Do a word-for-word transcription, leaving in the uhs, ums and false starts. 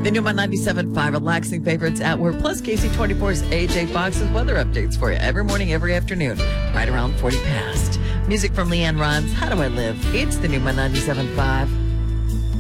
The new My ninety-seven point five relaxing favorites at work, plus K C twenty-four's A J Fox's weather updates for you every morning, every afternoon, right around forty past. Music from Leanne Rhymes, How Do I Live? It's the new My ninety-seven point five.